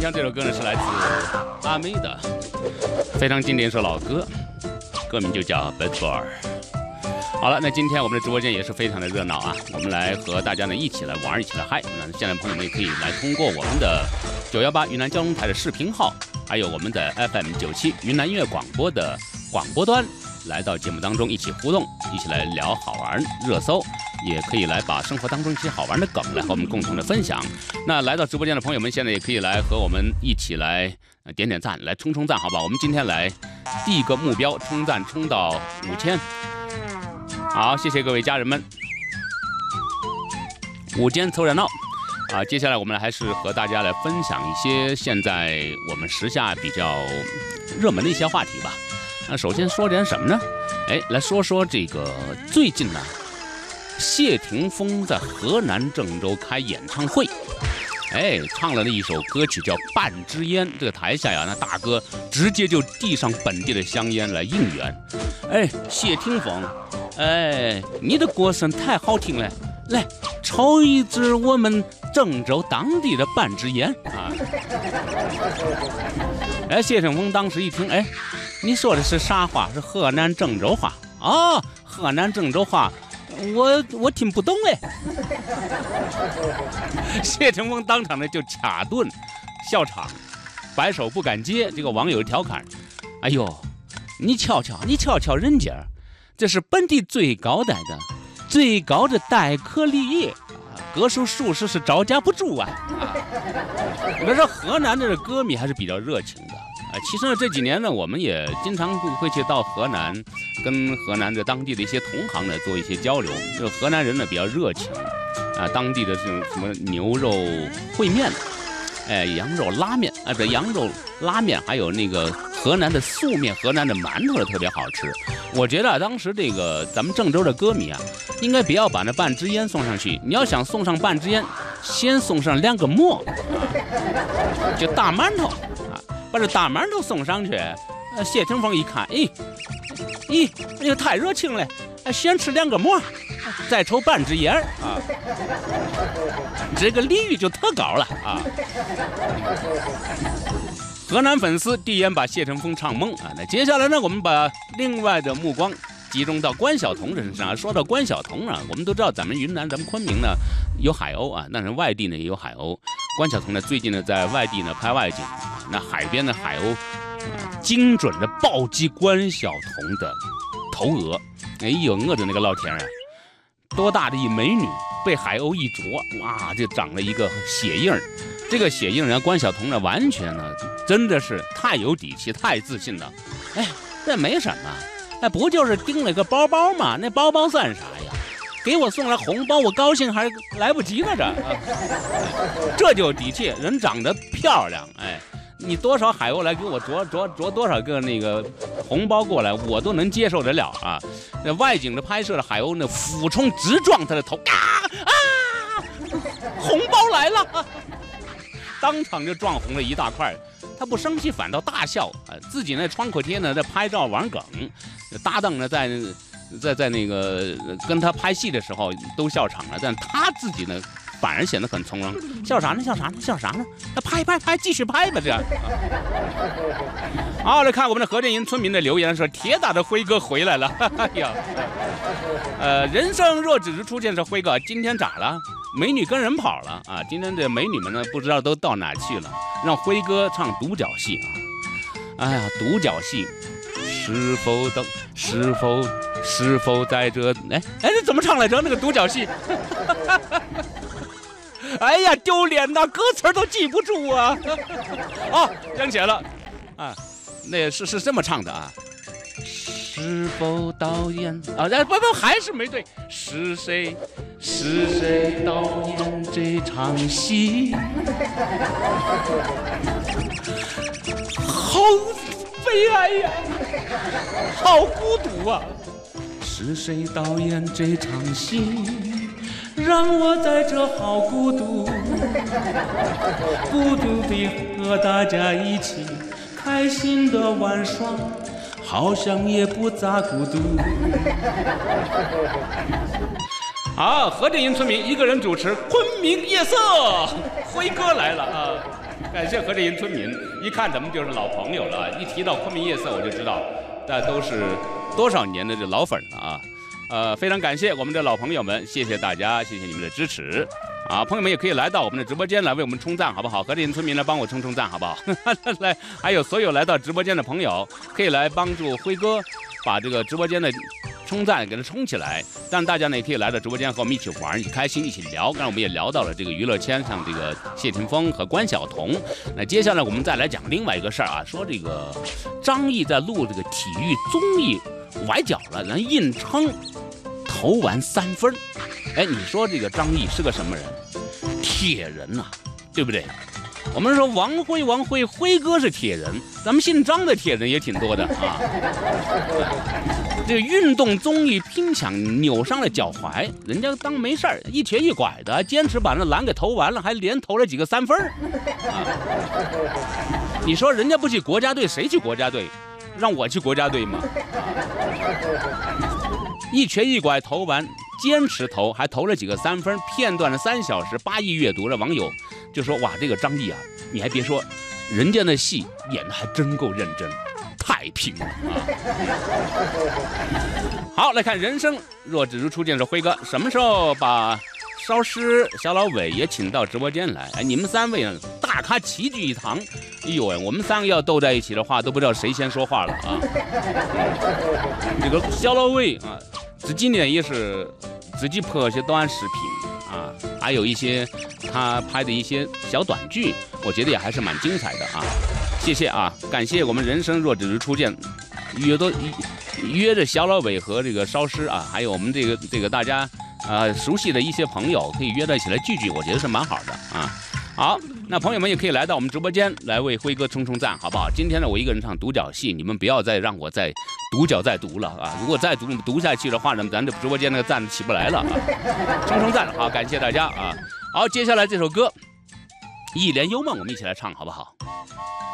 枪这首歌呢是来自阿妹的，非常经典一首老歌，歌名就叫《Bad Boy》。好了，那今天我们的直播间也是非常的热闹啊，我们来和大家呢一起来玩，一起来嗨。那现在朋友们也可以来通过我们的918云南交通台的视频号，还有我们的 FM97云南音乐广播的广播端，来到节目当中一起互动，一起来聊好玩热搜，也可以来把生活当中一些好玩的梗来和我们共同的分享。那来到直播间的朋友们，现在也可以来和我们一起来点点赞，来冲赞，好吧？我们今天来第一个目标冲赞冲到5000。好，谢谢各位家人们，5间凑热闹啊！接下来我们还是和大家来分享一些现在我们时下比较热门的一些话题吧。那首先说点什么呢？来说说这个最近呢，谢霆锋在河南郑州开演唱会，唱了一首歌曲叫《半支烟》。这个台下呀，那大哥直接就递上本地的香烟来应援。谢霆锋，你的歌声太好听了，来抽一支我们郑州当地的半支烟啊！谢霆锋当时一听，你说的是啥话？是河南郑州话啊？河南郑州话，我听不懂哎。谢霆锋当场呢就卡顿笑场，摆手不敢接。这个网友调侃：“哎呦，你瞧瞧人家，这是本地最高的代颗粒液，歌手属实是招架不住啊！”我说河南的歌迷还是比较热情的。其实呢，这几年呢，我们也经常会去到河南，跟河南的当地的一些同行呢做一些交流。就河南人呢比较热情，当地的这种什么牛肉烩面，羊肉拉面，羊肉拉面，还有那个河南的素面、河南的馒头特别好吃。我觉得当时这个咱们郑州的歌迷啊，应该不要把那半支烟送上去。你要想送上半支烟，先送上2个馍，就大馒头。把这大馒头送上去，谢霆锋一看，太热情了，先吃2个馍，再抽半支烟啊，这个利率就特高了啊！河南粉丝递烟把谢霆锋唱懵啊！那接下来呢，我们把另外的目光集中到关晓彤身上。说到关晓彤啊，我们都知道咱们云南、咱们昆明呢有海鸥啊，但是外地呢也有海鸥。关晓彤呢最近呢在外地呢拍外景，那海边的海鸥精准的暴击关晓彤的头额。我的那个老天啊，多大的一美女被海鸥一啄，哇，就长了一个血印。这个血印关晓彤呢完全呢真的是太有底气、太自信了。这没什么，不就是订了个包包吗？那包包算啥呀？给我送来红包，我高兴还来不及了这就底气，人长得漂亮，你多少海鸥来给我啄多少个那个红包过来，我都能接受得了啊！那外景的拍摄的海鸥呢，俯冲直撞他的头，红包来了，当场就撞红了一大块。他不生气，反倒大笑，自己那创可贴呢在拍照玩梗，搭档呢在那个跟他拍戏的时候都笑场了，但他自己呢反而显得很从容。笑啥呢？那拍，继续拍吧，这样。好，来看我们的河店营村民的留言说：“铁打的辉哥回来了。”哎呀，人生若只是初见，说辉哥今天咋了？美女跟人跑了啊！今天这美女们呢，不知道都到哪去了，让辉哥唱独角戏啊！哎呀，独角戏是否在这？这怎么唱来着？那个独角戏，哎呀，丢脸呐，歌词都记不住啊！想起来了啊，那是这么唱的啊。是否导演啊？不，还是没对。是谁导演这场戏？好悲哀呀，好孤独啊！是谁导演这场戏？让我在这好孤独，孤独地和大家一起开心的玩耍。好像也不咋孤独。好，河店营村民一个人主持昆明夜色，辉哥来了啊！ 感谢河林村民，一看咱们就是老朋友了。一提到昆明夜色，我就知道，大家都是多少年的这老粉了啊。非常感谢我们的老朋友们，谢谢大家，谢谢你们的支持。啊，朋友们也可以来到我们的直播间来为我们冲赞，好不好？河林村民来帮我冲赞，好不好？来，还有所有来到直播间的朋友，可以来帮助辉哥把这个直播间的冲赞给它冲起来。让大家呢也可以来到直播间和我们一起玩，一起开心，一起聊。让我们也聊到了这个娱乐圈，像这个谢霆锋和关晓彤。那接下来我们再来讲另外一个事儿啊，说这个张译在录这个体育综艺崴脚了，人硬撑投完3分。哎，你说这个张译是个什么人？铁人呐，对不对？我们说王辉，辉哥是铁人，咱们姓张的铁人也挺多的啊。这个运动综艺拼抢扭伤了脚踝，人家当没事儿，一瘸一拐的，坚持把那篮给投完了，还连投了几个3分啊。你说人家不去国家队，谁去国家队？让我去国家队吗？一瘸一拐投完，坚持投，还投了几个3分，片段了3小时，8亿阅读了。网友就说：“哇，这个张译啊，你还别说，人家的戏演的还真够认真，太拼了啊！”好，来看人生若只如初见，说辉哥什么时候把烧师、小老伟也请到直播间来？哎，你们3位啊，大咖齐聚一堂。哎呦喂，我们3个要斗在一起的话，都不知道谁先说话了啊！这个小老伟啊，自己呢也是自己拍一些短视频啊，还有一些他拍的一些小短剧，我觉得也还是蛮精彩的啊。谢谢啊，感谢我们人生若只如初见，约着小老伟和这个烧师啊，还有我们这个大家熟悉的一些朋友，可以约在一起来聚聚，我觉得是蛮好的啊。好，那朋友们也可以来到我们直播间来为辉哥冲赞，好不好？今天呢，我一个人唱独角戏，你们不要再让我再独角再读了啊！如果再读下去的话呢，咱这直播间那个赞起不来了啊！冲赞，好，感谢大家啊！好，接下来这首歌《一帘幽梦》，我们一起来唱，好不好？